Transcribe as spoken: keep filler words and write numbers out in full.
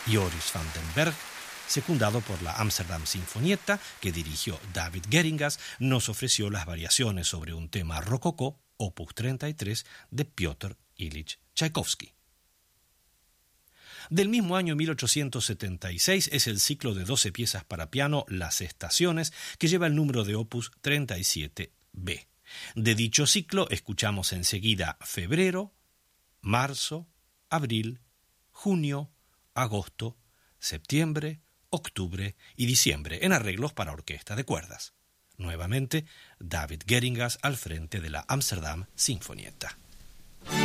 Joris van den Berg, secundado por la Amsterdam Sinfonietta, que dirigió David Geringas, nos ofreció las variaciones sobre un tema rococó, opus treinta y tres, de Piotr Ilich Tchaikovsky. Del mismo año mil ochocientos setenta y seis es el ciclo de doce piezas para piano Las Estaciones, que lleva el número de opus treinta y siete be. De dicho ciclo escuchamos enseguida febrero, marzo, abril, junio, agosto, septiembre, octubre y diciembre, en arreglos para orquesta de cuerdas. Nuevamente, David Geringas al frente de la Amsterdam Sinfonietta.